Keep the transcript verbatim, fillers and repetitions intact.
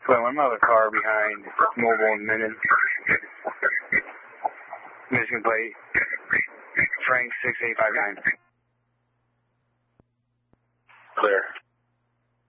Well, another car behind Mobile and Minden. Michigan plate, Frank six eight five nine.